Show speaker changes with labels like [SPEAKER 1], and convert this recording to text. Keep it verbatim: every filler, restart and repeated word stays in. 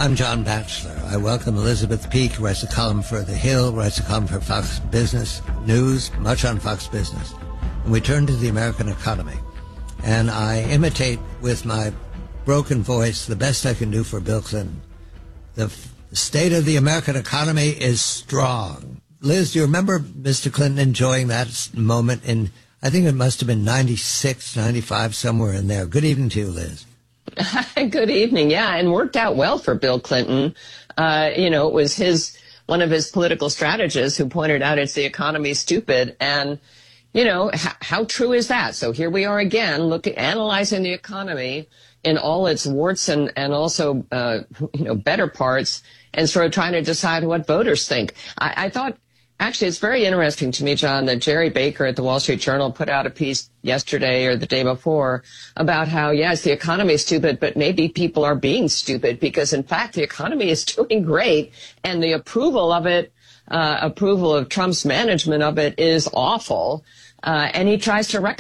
[SPEAKER 1] I'm John Batchelor. I welcome Elizabeth Peake, who writes a column for The Hill, writes a column for Fox Business News, much on Fox Business. And we turn to the American economy. And I imitate with my broken voice the best I can do for Bill Clinton. The f- state of the American economy is strong. Liz, do you remember Mister Clinton enjoying that moment in, I think it must have been ninety-six, ninety-five, somewhere in there. Good evening to you, Liz.
[SPEAKER 2] Good evening. Yeah, and worked out well for Bill Clinton. Uh, you know, it was his one of his political strategists who pointed out it's the economy stupid. And, you know, h- how true is that? So here we are again, looking, analyzing the economy in all its warts and, and also, uh, you know, better parts, and sort of trying to decide what voters think. I, I thought, actually, it's very interesting to me, John, that Jerry Baker at the Wall Street Journal put out a piece yesterday or the day before about how, yes, the economy is stupid, but maybe people are being stupid because, in fact, the economy is doing great, and the approval of it, uh, approval of Trump's management of it is awful. Uh, and he tries to recognize